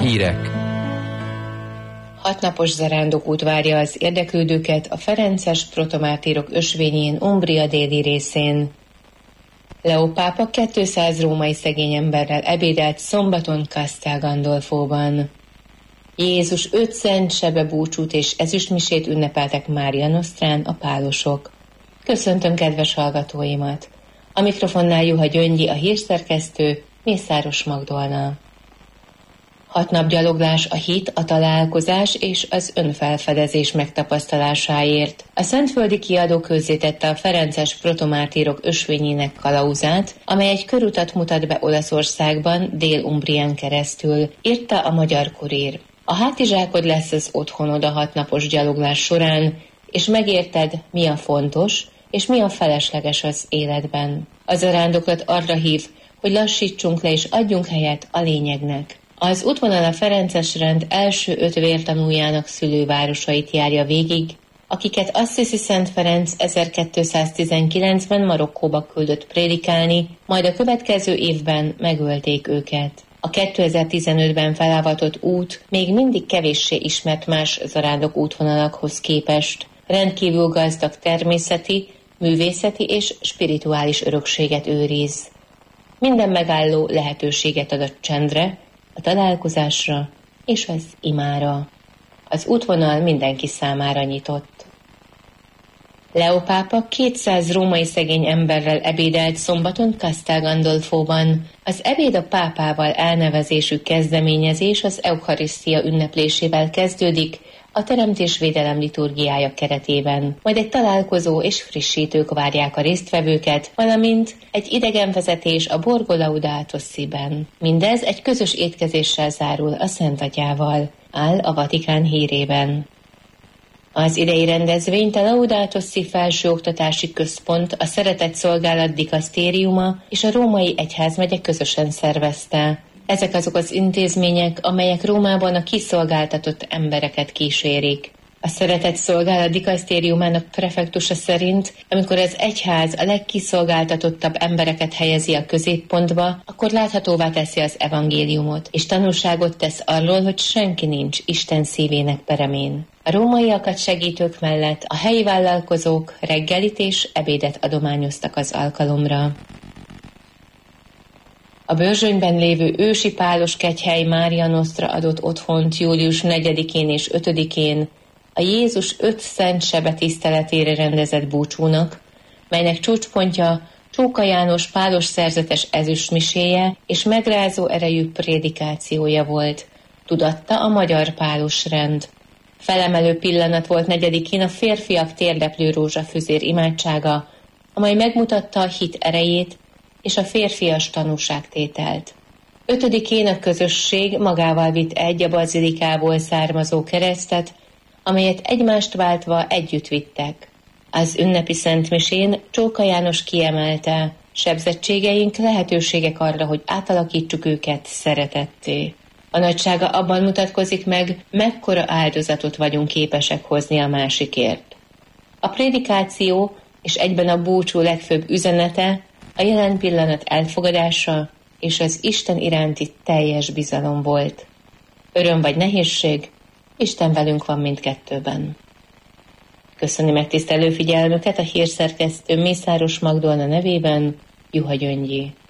Hírek. 6 napos zarándokút várja az érdeklődőket a ferences protomártírok ösvényén Umbria déli részén. Leó pápa 200 római szegény emberrel ebédelt szombaton Castel Gandolfóban. Jézus 5 szent sebebúcsút és ezüstmisét ünnepeltek Mária Nosztrán a pálosok. Köszöntöm kedves hallgatóimat! A mikrofonnál Juha Gyöngyi, a hírszerkesztő, Mészáros Magdolna. 6 nap gyaloglás a hit, a találkozás és az önfelfedezés megtapasztalásáért. A szentföldi kiadó közzétette a ferences protomártírok ösvényének kalauzát, amely egy körutat mutat be Olaszországban, Dél-Umbrián keresztül, írta a Magyar Kurír. A hátizsákod lesz az otthonod a 6 napos gyaloglás során, és megérted, mi a fontos, és mi a felesleges az életben. A zarándoklat arra hív, hogy lassítsunk le és adjunk helyet a lényegnek. Az útvonal a ferences rend első 5 vértanújának szülővárosait járja végig, akiket Assisi Szent Ferenc 1219-ben Marokkóba küldött prédikálni, majd a következő évben megölték őket. A 2015-ben felavatott út még mindig kevéssé ismert más zarándok útvonalakhoz képest. Rendkívül gazdag természeti, művészeti és spirituális örökséget őriz. Minden megálló lehetőséget ad a csendre, a találkozásra és az imára. Az útvonal mindenki számára nyitott. Leó pápa 200 római szegény emberrel ebédelt szombaton Castel Gandolfóban. Az ebéd a pápával elnevezésű kezdeményezés az Eucharisztia ünneplésével kezdődik, a teremtésvédelem liturgiája keretében. Majd egy találkozó és frissítők várják a résztvevőket, valamint egy idegenvezetés a Borgo Laudato Si-ben. Mindez egy közös étkezéssel zárul a Szent Atyával, áll a Vatikán hírében. Az idei rendezvényt a Laudato Si Felsőoktatási Központ, a Szeretett Szolgálat Dikasztériuma és a Római Egyházmegye közösen szervezte. Ezek azok az intézmények, amelyek Rómában a kiszolgáltatott embereket kísérik. A Szeretett Szolgálat Dikasztériumának prefektusa szerint, amikor az egyház a legkiszolgáltatottabb embereket helyezi a középpontba, akkor láthatóvá teszi az evangéliumot, és tanúságot tesz arról, hogy senki nincs Isten szívének peremén. A rómaiakat segítők mellett a helyi vállalkozók reggelit és ebédet adományoztak az alkalomra. A Börzsönyben lévő ősi pálos kegyhely Mária Nosztra adott otthont július 4-én és 5-én a Jézus 5 szent sebe tiszteletére rendezett búcsúnak, melynek csúcspontja Csóka János pálos szerzetes ezüstmiséje és megrázó erejű prédikációja volt, tudatta a magyar pálos rend. Felemelő pillanat volt 4-én a férfiak térdeplő rózsafüzér imádsága, amely megmutatta a hit erejét és a férfias tanúságtételt. 5-én a közösség magával vitt egy a bazilikából származó keresztet, amelyet egymást váltva együtt vittek. Az ünnepi szentmisén Csóka János kiemelte, sebzettségeink lehetőségek arra, hogy átalakítsuk őket szeretetté. A nagysága abban mutatkozik meg, mekkora áldozatot vagyunk képesek hozni a másikért. A prédikáció és egyben a búcsú legfőbb üzenete a jelen pillanat elfogadása és az Isten iránti teljes bizalom volt. Öröm vagy nehézség, Isten velünk van mindkettőben. Köszöni megtisztelő figyelmüket a hírszerkesztő Mészáros Magdolna nevében, Juha Gyöngyi.